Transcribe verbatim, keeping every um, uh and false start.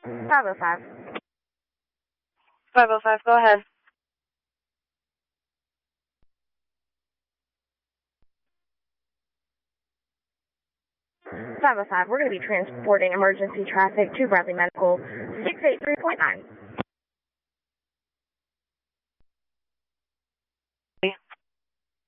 five oh five. five oh five, go ahead. five oh five, we're going to be transporting emergency traffic to Bradley Medical, six eight three point nine.